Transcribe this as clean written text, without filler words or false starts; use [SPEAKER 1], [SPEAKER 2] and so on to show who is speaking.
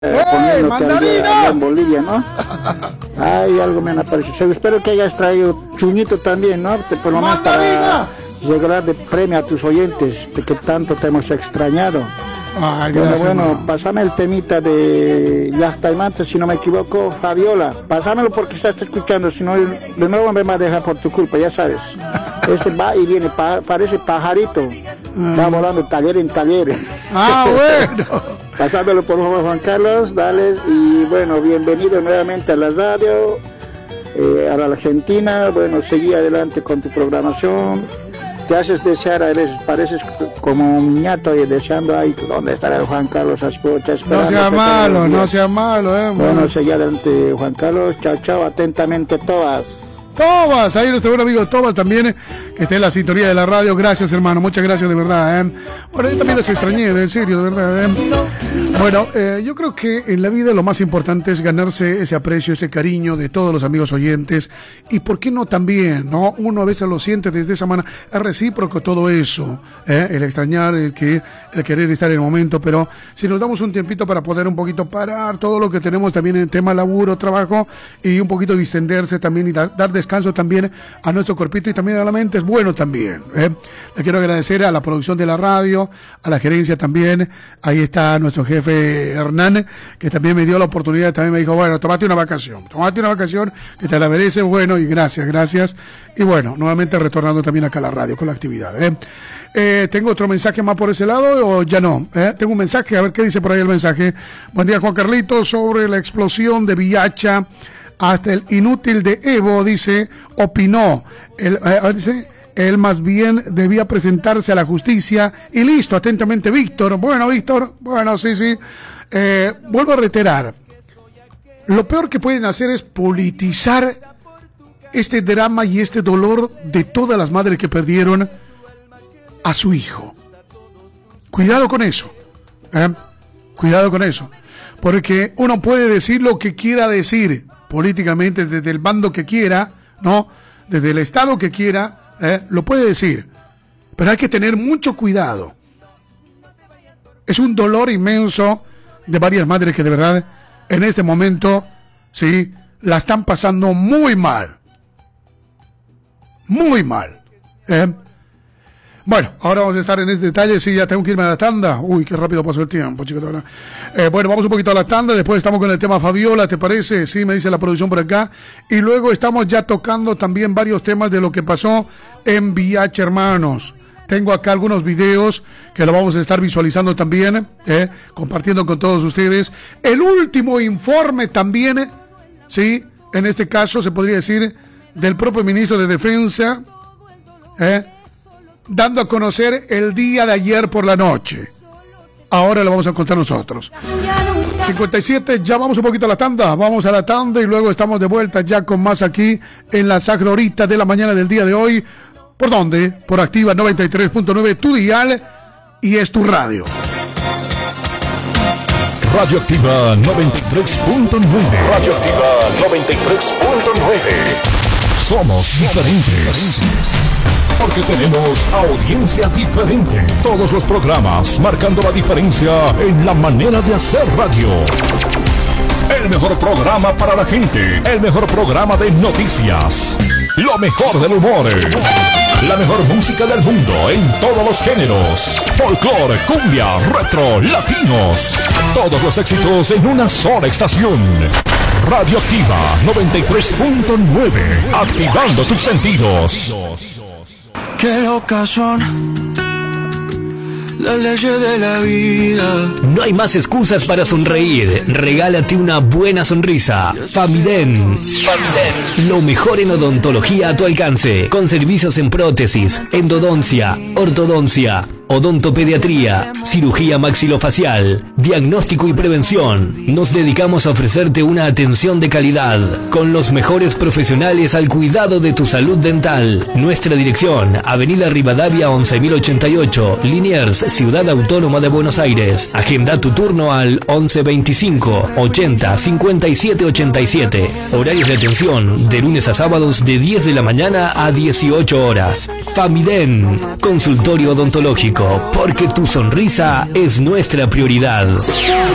[SPEAKER 1] poniéndote allá en Bolivia, ¿no? Ay, algo me han aparecido. Espero que hayas traído chuñito también, ¿no? Por lo menos para llegar de premio a tus oyentes, de que tanto te hemos extrañado.
[SPEAKER 2] Ay, gracias,
[SPEAKER 1] bueno, pásame el temita de Yastaimante, si no me equivoco, Fabiola. Pásamelo porque estás escuchando, si no, de nuevo me va a dejar por tu culpa, ya sabes. Ese va y viene, parece pajarito. Va volando taller en taller.
[SPEAKER 2] Ah, bueno.
[SPEAKER 1] Pásamelo por favor, Juan Carlos, dale. Y bueno, bienvenido nuevamente a la radio, a la Argentina. Bueno, seguí adelante con tu programación. Te haces desear, pareces como un niñato y deseando ahí, ¿dónde estará el Juan Carlos Ascocha?
[SPEAKER 2] No sea malo, no sea malo,
[SPEAKER 1] Bueno, seguí adelante, Juan Carlos. Chao, chao, atentamente todas.
[SPEAKER 2] Tomás, ahí nuestro buen amigo Tomás también, que está en la sintonía de la radio. Gracias, hermano, muchas gracias de verdad. Bueno, yo también los extrañé, en serio, de verdad. Bueno, yo creo que en la vida lo más importante es ganarse ese aprecio, ese cariño de todos los amigos oyentes. Y por qué no también, ¿no? Uno a veces lo siente desde esa manera. Es recíproco todo eso, el extrañar, el querer estar en el momento. Pero si nos damos un tiempito para poder un poquito parar todo lo que tenemos también en tema laburo, trabajo, y un poquito distenderse también y dar descanso también a nuestro cuerpito y también a la mente, es bueno también. Le quiero agradecer a la producción de la radio, a la gerencia también. Ahí está nuestro jefe Hernán, que también me dio la oportunidad, también me dijo, bueno, tomate una vacación, que te la mereces, bueno, y gracias. Y bueno, nuevamente retornando también acá a la radio con la actividad. ¿Tengo otro mensaje más por ese lado o ya no? Tengo un mensaje, a ver qué dice por ahí el mensaje. Buen día, Juan Carlitos, sobre la explosión de Villacha. Hasta el inútil de Evo, dice, opinó. Él más bien debía presentarse a la justicia y listo, atentamente, Víctor. Bueno, Víctor, sí. Vuelvo a reiterar. Lo peor que pueden hacer es politizar este drama y este dolor de todas las madres que perdieron a su hijo. Cuidado con eso. Cuidado con eso. Porque uno puede decir lo que quiera decir políticamente, desde el bando que quiera, ¿no? Desde el estado que quiera, lo puede decir. Pero hay que tener mucho cuidado. Es un dolor inmenso de varias madres que de verdad en este momento, sí, la están pasando muy mal. Muy mal. Bueno, ahora vamos a estar en este detalle. Sí, ya tengo que irme a la tanda. Uy, qué rápido pasó el tiempo, chicos. Bueno, vamos un poquito a la tanda. Después estamos con el tema Fabiola, ¿te parece? Sí, me dice la producción por acá. Y luego estamos ya tocando también varios temas de lo que pasó en Villacha, hermanos. Tengo acá algunos videos que lo vamos a estar visualizando también, compartiendo con todos ustedes. El último informe también, sí, en este caso se podría decir del propio ministro de Defensa, dando a conocer el día de ayer por la noche. Ahora lo vamos a contar nosotros. 57, ya vamos un poquito a la tanda. Vamos a la tanda y luego estamos de vuelta ya con más aquí en la Sagra Horita de la mañana del día de hoy. ¿Por dónde? Por Activa 93.9, tu dial, y es tu radio.
[SPEAKER 3] Radio Activa 93.9. Radio Activa 93.9. Somos diferentes. Porque tenemos audiencia diferente. Todos los programas marcando la diferencia en la manera de hacer radio. El mejor programa para la gente. El mejor programa de noticias. Lo mejor del humor. La mejor música del mundo en todos los géneros. Folclore, cumbia, retro, latinos. Todos los éxitos en una sola estación. Radio Activa 93.9. Activando tus sentidos.
[SPEAKER 4] Qué locas son las leyes de la vida.
[SPEAKER 5] No hay más excusas para sonreír. Regálate una buena sonrisa. Famiden. Lo mejor en odontología a tu alcance. Con servicios en prótesis, endodoncia, ortodoncia, odontopediatría, cirugía maxilofacial, diagnóstico y prevención. Nos dedicamos a ofrecerte una atención de calidad con los mejores profesionales al cuidado de tu salud dental. Nuestra dirección, Avenida Rivadavia 11.088, Liniers, Ciudad Autónoma de Buenos Aires. Agenda tu turno al 1125 80 57 87. Horarios de atención de lunes a sábados de 10 de la mañana a 18 horas. Famiden, consultorio odontológico, porque tu sonrisa es nuestra prioridad.